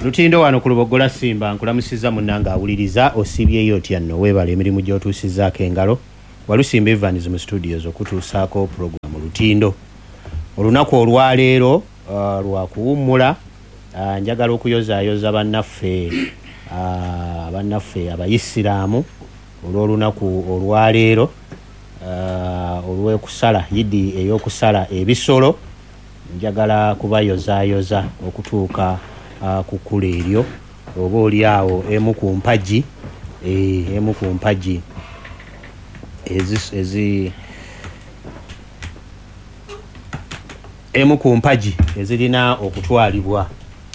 Lutindo wano ku Lubogola Simba nkulamusiza munnanga awuliriza osibyeyo otya nno weebala emirimu gy'otuusizzaako engalo Walusimba Evans mu studios okutuusaako programu Lutindo olunaku olwaleero lwa kuwummula njagala okuyozaayoza bannaffe abayisiraamu olw'olunaku olwaleero olw'okusala yidi ey'okusala ebisolo njagala kubayozaayoza okutuuka ku kkula eryo oba oli awo emu ku mpagi emu ku mpagi ezirina okutwalibwa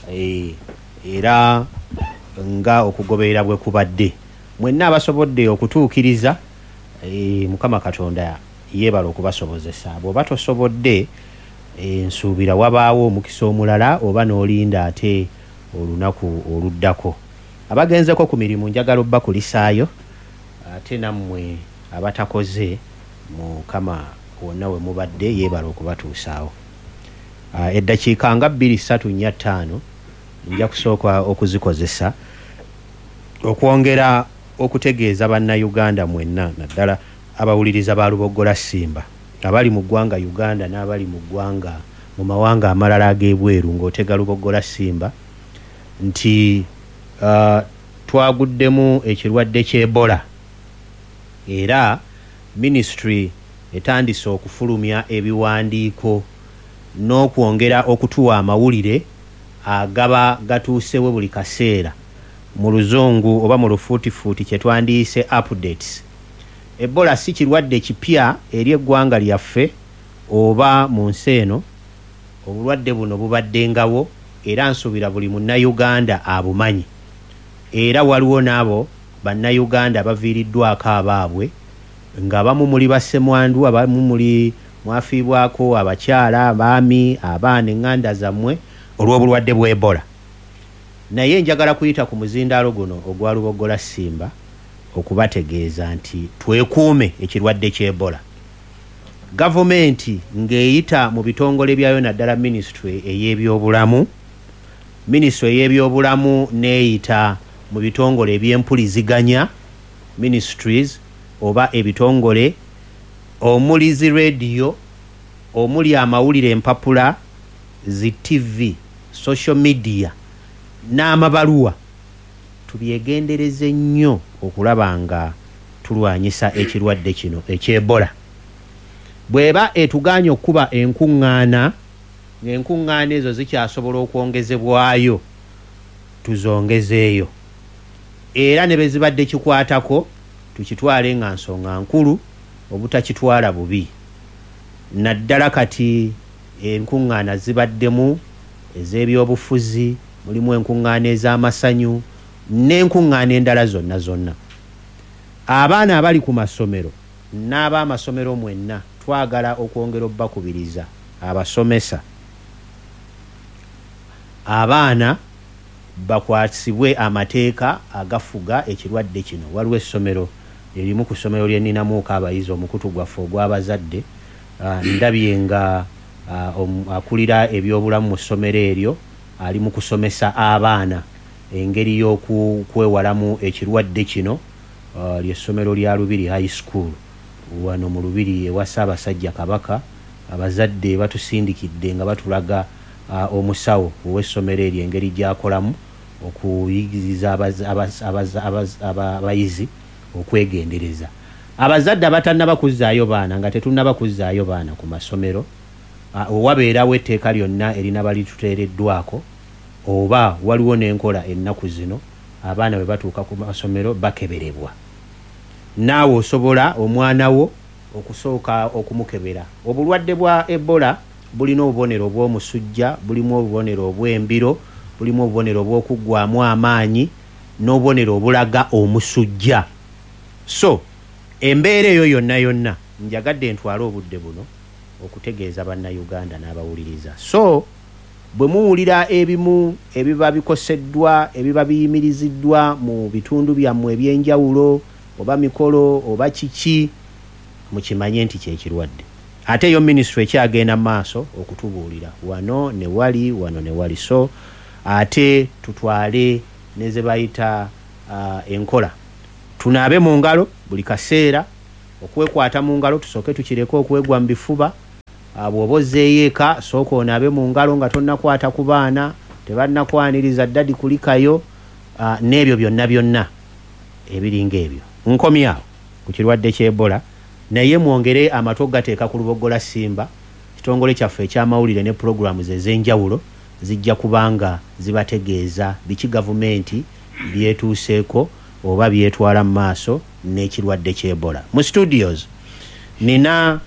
era nga okugoberera bwe kubadde mwenna abasobodde okutuukiriza Mukama Katonda yeebala okubasobozesa bw'oba tosobodde nsuubira wabaawo omukisa omulala oba n'olinda ate olunaku oluddako abagenzeko ku mirimu njagala obbakulisaayo ate nammwe abatakoze Mukama wonna we mubadde yeebala okubatuusaawo eddakiika nga 2-3-4-5 nja kusooka okuzikozesa okwongera okutegeeza bannayuganda mwenna naddala abawuliriza ba Lubogola Simba abali mu ggwanga Uganda n'abali mu mawanga amalala ag'ebweru ng'otega Lubogola Simba nti twaguddemu ekirwadde ky'Ebola era ministry etandise okufulumya ebiwandiiko n'okwongera okutuwa amawulire agaba gatuusewo buli kaseera mu luzungu oba mu lufuutifuuti kye twandiise updates. Ebola si kirwadde kipya eri eggwanga lyaffe oba mu nsi eno obulwadde buno bubaddengawo era nsuubira buli munnayuganda abumanyi era waliwo n'abo bannayuganda baviiriddwako abaabwe nga abamu muli bassemwandu abamu muli mwafiibwako abakyala abaami abaana eŋŋanda zammwe olw'obulwadde bw'Ebola. Naye njagala kuyita ku muzindaalo guno ogwa Lubogola Simba okubategeeza nti twekuume ekirwadde ky'Ebola. Gavumenti ng'eyita mu bitongole byayo naddala ministry ey'ebyobulamu n'eyita mu bitongole eby'empuliziganya ministries oba ebitongole omuli zi radio omuli amawulire empapula zi TV social media n'amabaluwa tubyegendereze nnyo okulaba nga tulwanyisa ekirwadde kino eky'Ebola. Bw'eba etuganya okuba enkuŋŋaana ng'enkuŋŋaana ezo zikyasobola okwongezebwayo tuzongezeeyo era ne be zibadde kikwatako tukitwale nga nsonga nkulu obutakitwala bubi. Naddala kati enkuŋŋaana zibaddemu ez'ebyobufuzi mulimu enkuŋŋaana ez'amasanyu n'enkuŋŋaana endala zonna. Abaana abali ku masomero n'ab'amasomero mwenna twagala okwongera obbakubiriza abasomesa abaana bakwasibwe amateeka agafuga ekirwadde kino. Waliwo essomero erimu ku ssomero lye nninamuuko abayizi omukutu gwaffe ogw'abazadde ndabye nga akulira ebyobulamu mu ssomero eryo ali mu kusomesa abaana engeri y'okwewalamu ekirwadde kino ly'essomero lya Lubiri High School wano mu Lubiri ewa Ssaabasajja Kabaka. Abazadde batusindikidde nga batulaga omusawo ow'essomero eryo engeri gy'akolamu okuyigiriza abayizi okwegendereza. Abazadde abatannaba kuzzaayo baana nga tetunnaba kuzzaayo baana ku masomero owabeerawo etteeka lyonna erinaba lituteereddwako oba waliwo n'enkola ennaku zino abaana bwe batuuka ku masomero bakeberebwa. Naawe osobola omwana wo okusooka okumukebera. Obulwadde bwa Ebola bulina obubonero obw'omusujja, bulimu obubonero obw'embiro, bulimu obubonero obw'okuggwaamu amaanyi n'obubonero obulaga omusujja. So embeera eyo yonna njagadde ntwale obudde buno okutegeeza bannayuganda n'abawuliriza. So bwe muwulira ebimu ebiba bikoseddwa ebiba biyimiriziddwa mu bitundu byammwe eby'enjawulo oba mikolo oba kiki mukimanye nti kyekirwadde. Ate yo ministry ekyagenda maaso okutubuulira wano ne wali. So ate tutwale neze bayita enkola tunaabe mu ngalo buli kaseera okwekwata mu ngalo tusooke tukireko okwegwa mu bifuba bw'obozzeeyo eka sooka onaabe mu ngalo nga tonnakwata ku baana tebannakwaniriza ddadi kulikayo n'ebyo byonna ebiringa ebyo nkomyawo ku kirwadde ky'Ebola naye mwongere amato gateeka ku Lubogola Simba kitongole kyaffe ekyamawulire ne pulogulaamu ez'enjawulo zijja kubanga zibategeeza biki gavumenti byetuuseeko oba byetwala mu maaso n'ekirwadde ky'Ebola. Mu studios nina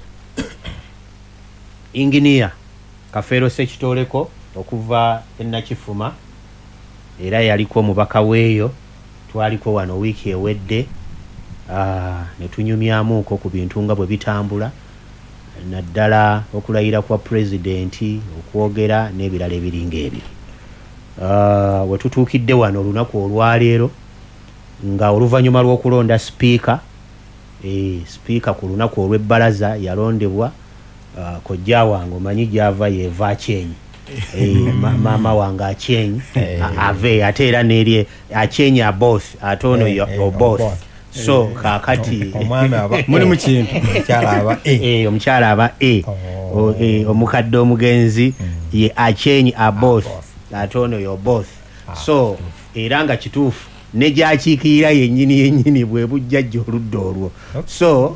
Engineer Kafeero Sekitoleko okuva e Nakifuma era yaliko omubaka weeyo twaliko wano wiiki ewedde ne tunyumyamuuko ku bintu nga bwe bitambula naddala okulayira kwa pulezidenti okwogera n'ebirala ebiringa ebyo. We tutuukidde wano olunaku olwaleero nga oluvannyuma lw'okulonda sipiika ku lunaku olw'ebbalaza yalondebwa kojja wange omanyi gy'ava yeeva Acyenyi maama wange Acyenyi ave ate era n'eri Acyenyi aboth ate ono oboth so kakati muli mu kintu omukyala aba omukadde omugenzi ye Acyenyi aboth ate ono yoboth so era nga kituufu ne gyakiikirira yennyini bwe bujjajja oludda olwo so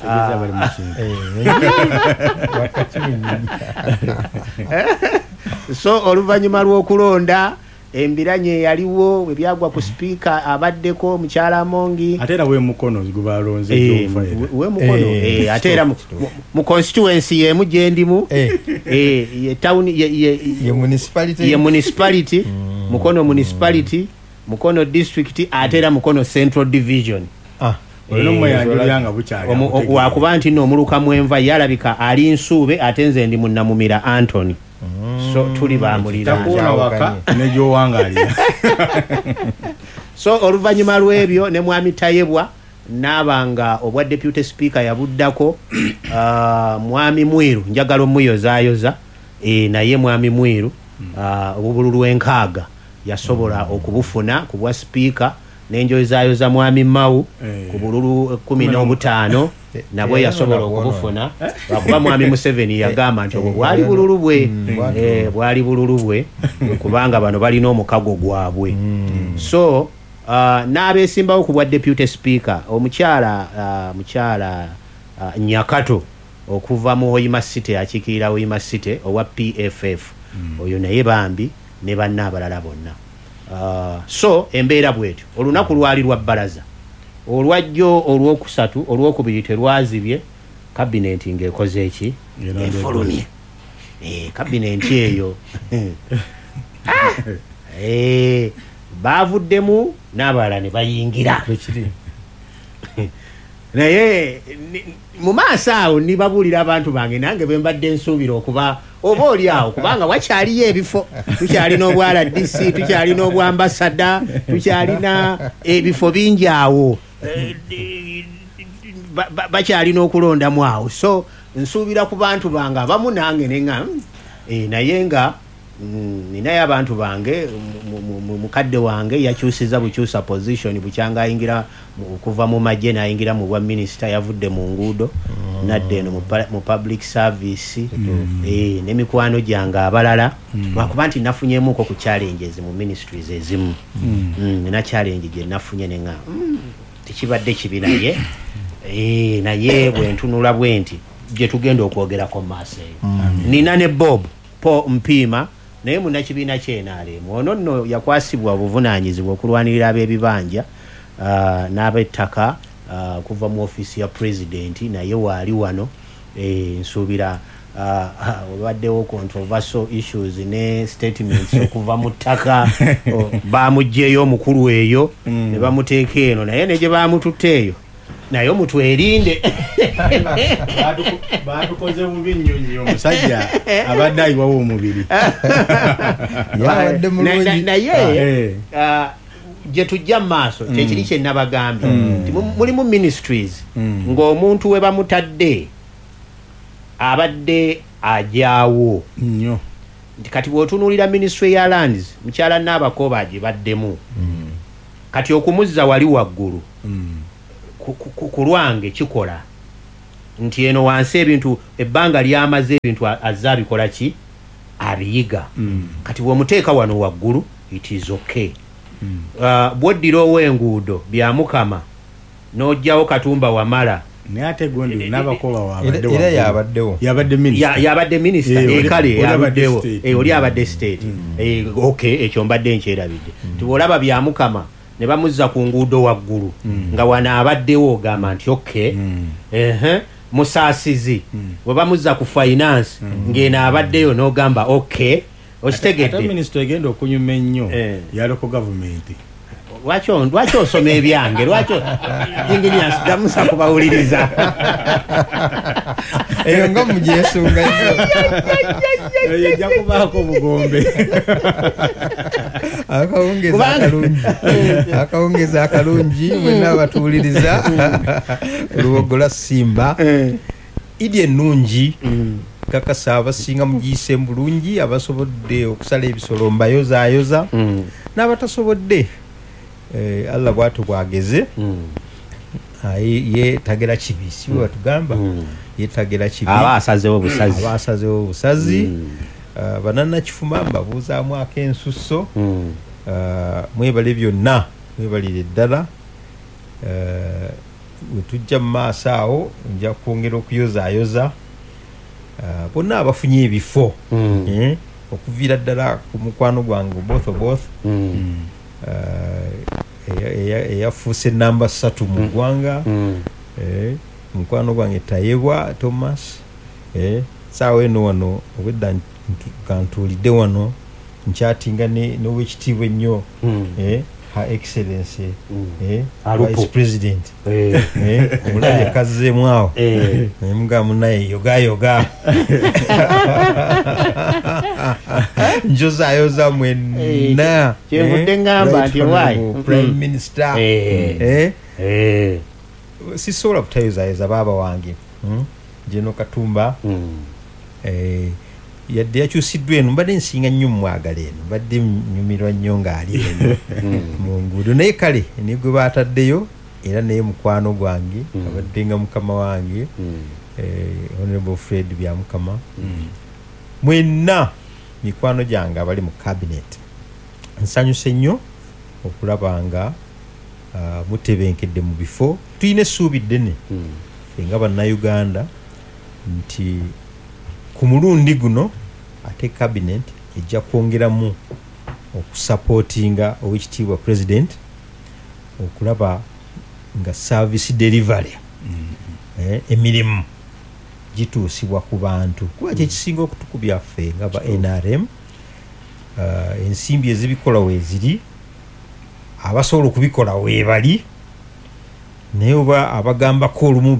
so oluvannyuma lw'okulonda embiranye yaliwo bwe byagwa ku sipiika abaddeko mukyala Mongi ate era we mukono gubalonze we mukono ate era mu constituency yemu gye ndimu ye town ye municipality mukono municipality mukono district ate era mukono central division wakuba nti nno omuluka mwenva yalabika ali Nsuube ate nze ndi Munnamumira Anthony so tuli bamulira so oluvannyuma lw'ebyo ne mwami Tayebwa n'abanga obwa deputy speaker yabuddako mwami Mwiru njagala omuyozaayoza naye mwami Mwiru obubululu enkaaga yasobola okubufuna ku bwa speaker n'enjoyozaayoza mwami Mawu ku bululu 15 nabwe yasobola okubufuna lwakuba mwami Museveni yagamba nti bwali bululu bwe bwali bululu bwe kubanga bano balina omukago gwabwe so n'abeesimbawo ku bwa deputy speaker mukyala Nyakato okuva mu Hoima City akiikirira Hoima City owa PFF oyo naye bambi ne banna abalala bonna so embeera bwetyo olunaku lwali lwa bbalaza olwajjo olwokusatu olwokubiri terwazibye kabineti ng'ekoze eki efulumye kabineti eyo baavuddemu n'abalala ne bayingira naye mu maaso awo nibabuulira abantu bange nange bwe mbadde nsuubira okuba oba oli awo kubanga wakyaliyo ebifo tukyalina obwa RDC tukyalina obwa ambasada tukyalina ebifo bingi awo bakyalina okulondamu awo so nsuubira ku bantu bange abamu nange nenga naye nga ninayo abantu bange mukadde wange yakyusiza bukyusa position bukyanga ayingira okuva mu magye n'ayingira mu bwa minisita yavudde mu nguudo nadde eno mu public service n'emikwano gyange abalala lwakuba nti nafunyemuuko ku challenges mu ministries ezimu nina challenge gye nafunye nenga tekibadde kibi naye bwe ntunula bwe nti gye tugenda okwogerako mu maaso eyo nina ne Bob Paul Mpiima naye munnakibiina ky'NRM ono nno yakwasibwa obuvunaanyizibwa okulwanirira ab'ebibanja n'ab'ettaka kuva mu ofiisi ya pulezidenti naye waali wano nsuubira obaddewo controversial issues ne statements okuva mu ttaka baamuggyeyo omukulu eyo ne bamuteeka eno naye ne gye baamututte eyo naye mutwerinde batukoze bubi nnyo nnyo omusajja abadde ayiwawo omubiri naye gye tujja mu maaso kyekiri kye nabagambye nti mulimu ministries ng'omuntu we bamutadde abadde ajaawo nnyo nti kati bw'otunuulira ministry ya lands mukyala Naabakoba agibaddemu kati okumuzza wali waggulu ku lwange kikola nti eno wansi ebintu ebbanga lyamaze ebintu azza abikola ki abiyiga kati bw'omuteeka wano waggulu it is okay bw'oddira ow'enguudo bya Mukama n'ojjawo Katumba Wamala naye ate gondi Naabakoba era yabadde minister kale yabaddewo oli abadde state okay ekyo mbadde nkyerabidde tibolaba bya Mukama ne bamuzza ku nguudo waggulu nga wana abaddewo ogamba nti okay musaasizi bwe bamuzza ku finance ng'eno abaddeyo n'ogamba okay okitegedde minister egenda okunyuma ennyo ya local government lwaki osoma ebyange lwaki engineers damusa kubawuliriza eyo nga mujesunga ejja kubaako obugombe akawungeza akalungi mwenna abatuwuliriza olubogola Simba idi ennungi kakasa abasinga mugiyise bulungi abasobodde okusala ebisolo mbayozaayoza n'abatasobodde Allah bwatu bwageze ye tagera kibi si watugamba ye tagera kibi abasazewo busazi banana kifuma mbabuuzaamu akensusso mwebale byonna mwebalire ddala wetujja mu maaso awo nja kwongera okuyozaayoza bonna abafunye ebifo okuviira ddala ku mukwano gwange both eyafuuse namba 3 mu ggwanga mukwano gwange Tayebwa Thomas saawa eno wano obwedda kantuulidde wano nkyatinga n'owekitiibwa ennyo Her Excellency Vice President omulabye kazzeemu awo mugamu naye yoga njozaayoza mwenna kyevudde ngamba nti Prime Minister sisobola butayozaayoza baaba wange Jeno Katumba yadde yakyusiddwa eno mbadde nsinga nnyo mumwagala eno mbadde nyumirwa nnyo ng'ali eno mu nguudo naye kale ne gwe baataddeyo era naye mukwano gwange abadde nga mukama wange Honorable Fred bya Mukama mwenna mikwano gyange abali mu cabinet nsanyuse nnyo okulaba nga mutebenkedde mu bifo tulina essuubi ddene nga bannayuganda nti ku mulundi guno ate cabinet ejja kwongeramu okusupportinga owekitiibwa president okulaba nga service delivery emirimu gituusibwa ku bantu kuba kyekisinga okutukubya ffe nga ba NRM ensimbi ezibikola weeziri abasobola okubikola weebali naye oba abagambako olumu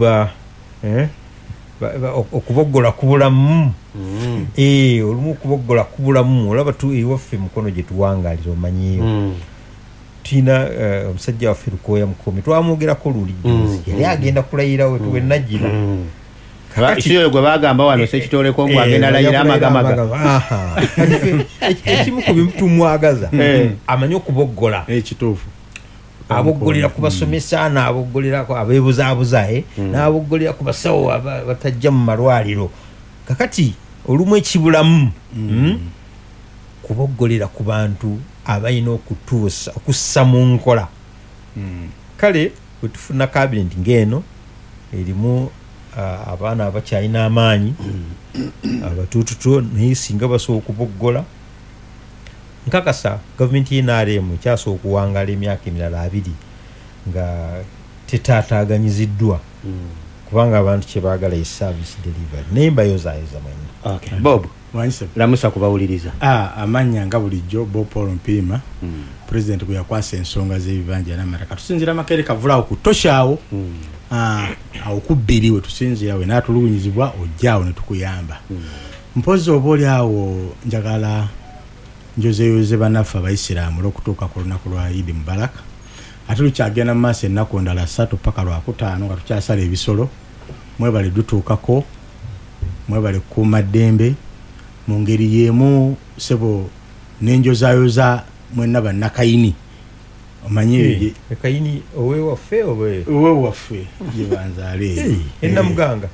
okuboggola kubulamu olumu okuboggola kubulamu olaba ewaffe mukono gye tuwangalira omanyiyo tulina omusajja waffe Lukooya Mukomi twamwogerako lulijjuzi yali agenda kulayirawo tuwennagira ekyo gwe bagamba wano sekitoleko ngu agenda layira amagamaga ekimu ku bimutumwagaza amanyi okuboggola ekituufu aboggolera ku basomesa n'aboggolera abeebuzaabuza n'aboggolera ku basawo batajja mu malwaliro kakati olumu ekibulamu kuboggolera ku bantu abalina okussa mu nkola kale bwe tufuna kabineti ng'eno erimu abaana abakyalina amaanyi abatuututo naye singa basobola okuboggola nkakasa gavumenti y'NRM ekyasobola okuwangaala emyaka emirala 2 nga tetaataaganyiziddwa kubanga abantu kyebaagala service delivery naye mbayozaayoza mwenna. Bob lamusa kubawuliriza. Amanya nga bulijjo Bob Paul Mpiima president gwe yakwasa ensonga z'ebibanja n'amataka tusinzira Makerere Kavulaawo ku toshaawo awo kubbiriwe tusinzirawe n'atulugunyizibwa ojjaawo ne tukuyamba mpozi oba oli awo njagala njozeyoze bannaffe abaisiraamu olw'okutuuka ku lunaku lwa Eid Mubarak ate lukyagenda mu maaso ennaku endala 3 paka Lwakutaano nga tukyasala ebisolo mwebale dutuukako mwebale kukuuma ddembe mu ngeri y'emu sebo n'enjozayoza mwenna bannakayini omanyi kayini owewaffe owewaffe gye banzaale ennamuganga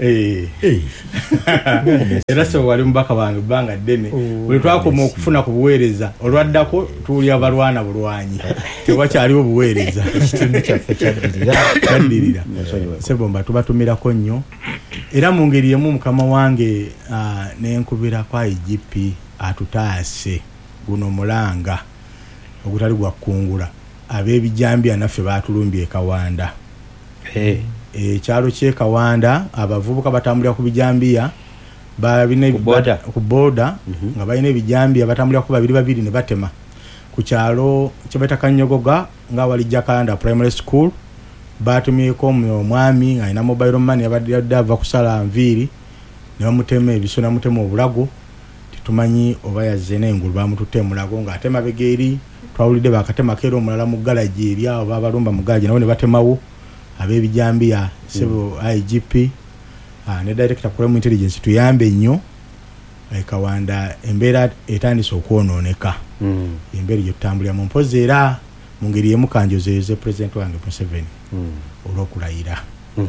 era so wali mubaka wange bbanga ddene bwe twakoma okufuna ku buweereza olwaddako tuwulira abalwana bulwanyi tewakyaliwo buweereza ekitundu kyaffe kyaddirira sebomba tubatumirako nnyo era mu ngeri emu mukama wange nenkubira kwa IGP atutaase guno mulanga ogutali gwa kkungula ab'ebijambya naffe baatulumbye Kawanda ekyalo ky'e Kawanda abavubuka batambulira ku bijambiya ku boda nga balina ebijambiya batambulira ku babiri ne batema ku kyalo kye bayita Kanyogoga nga wali Jacaranda Primary School batumyeko omwami nga alina mobile money yabadde ava kusala nviiri ne bamutema ebiso namutema obulago tetumanyi oba yazze n'engulu bamututte mulago nga atema begeeri twawulidde bakatema kero omulala mu galaji eri awo babalumba mu galaji nabo ne batemawo ab'ebijambiya sebo IGP ne director of intelligence tuyambe nnyo Kawanda embeera etandise okwonooneka embeera gye tutambulira mu mpozi era mu ngeri emu kanjozeyeze president wange Museveni olw'okulayira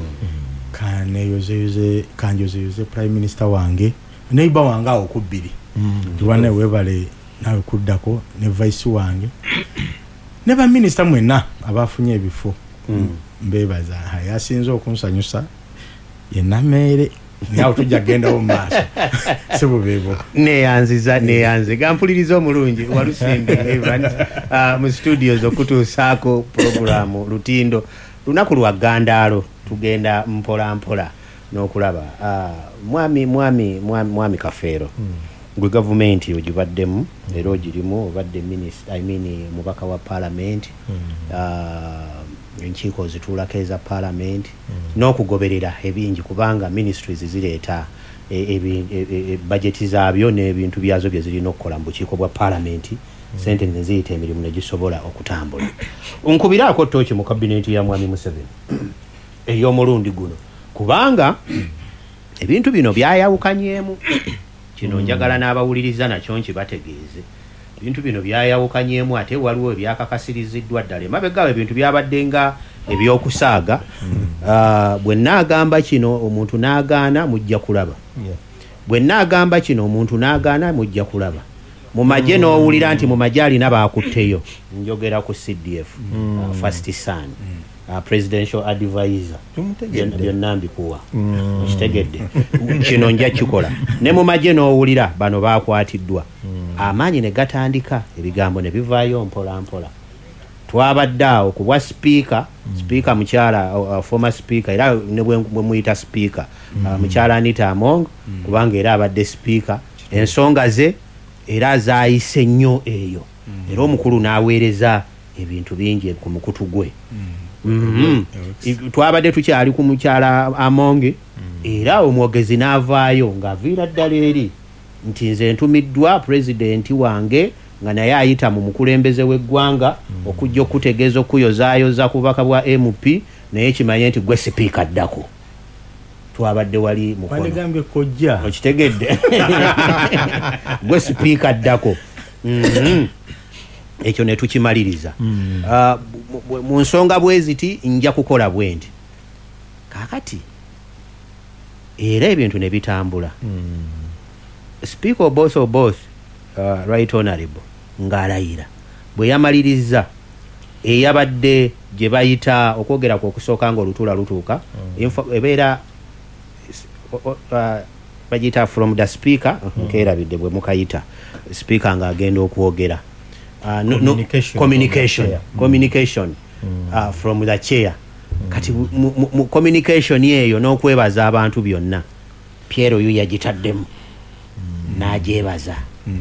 kanjozeyeze prime minister wange neighbor wange awo ku bbiri tuwane webale nawe kuddako ne vice wange ne ba minister mwenna abafunye ebifo mbebaza yasinze okunsanyusa yennameere nawe tujja gendawo mu maaso sebo bebo neyanze gampuliriza omulungi walusimbi mu studios okutuusaako programu lutindo lunaku lwa Gandaalo tugenda mpola n'okulaba mwami Kafeero gwe gavumenti ogibaddemu era ogirimu obadde mubaka wa parliament enkiiko zituulako eza parliament n'okugoberera ebingi kubanga ministries zireeta budgeti zaabyo n'ebintu byazo bye zirina okukola mu bukiiko bwa parliament sente ne ziyita emirimu ne gisobola okutambula nkubiraako ttooki mu kabineti ya mwami Museveni ey'omulundi guno kubanga ebintu bino byayawukanyemu kino njagala n'abawuliriza nakyo nkibategeeze ebintu bino byayawukanyemu ate waliwo ebyakakasiriziddwa ddala emabeggawo ebintu byabadde nga ebyokusaaga bwe naagamba kino omuntu n'agaana mujja kulaba bwe naagamba kino omuntu n'agaana mujja kulaba mu magye n'owulira nti mu magye alina baakutteyo njogera ku CDF First Son presidential advisor byonna mbikuwa okitegedde kino nja kikola ne mu magye n'owulira bano baakwatiddwa amaanyi ne gatandika ebigambo ne bivaayo mpola twabadde awo ku bwa speaker mukyala former speaker era ne bwe muyita speaker mukyala Anita Among kubanga era abadde speaker ensonga ze era zaayise nnyo eyo era omukulu n'aweereza ebintu bingi ku mukutu gwe twabadde tukyali ku mukyala Among era omwogezi n'avaayo ng'aviira ddala eri nti nze ntumiddwa pulezidenti wange nga naye ayita mu mukulembeze w'eggwanga okujja okutegeeza okuyozaayoza ku bubaka bwa MP naye kimanye nti gwe sipiika ddako twabadde wali mukono kojja okitegedde gwe sipiika ddako ekyo ne tukimaliriza mu nsonga bwe ziti nja kukola bwe nti kaakati era ebintu ne bitambula Speaker of both Right Honorable ng'alayira bwe yamaliriza eyabadde gye bayita okwogera ku okusooka nga olutuula lutuuka ebeera bagiyita from the speaker nkeerabidde bwe mukayita speaker ng'agenda okwogera communication from the chair kati mu communication eyo n'okwebaza abantu byonna Pierre oyo yagitaddemu n'agyebaza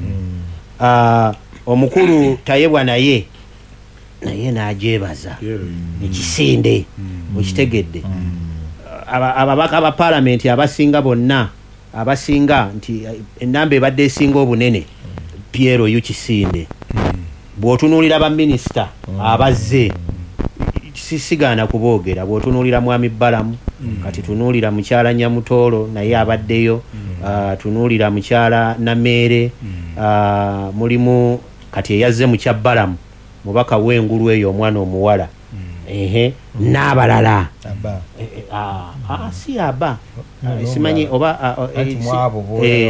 omukulu tayebwa naye n'agyebaza ekisinde okitegedde ababaka ba palamenti abasinga bonna abasinga nti enamba ebadde esinga obunene Pierre oyo kisinde bw'otunuulira baminisita abazze sisigaana kuboogera bw'otunuulira mwami Balamu kati tunuulira mukyala Nyamutoolo naye abaddeyo tunuulira mukyala Nameere, mulimu kati eyazze mu Kyabbalamu mubaka w'engulu eyo omwana omuwala n'abalala si aba simanyi oba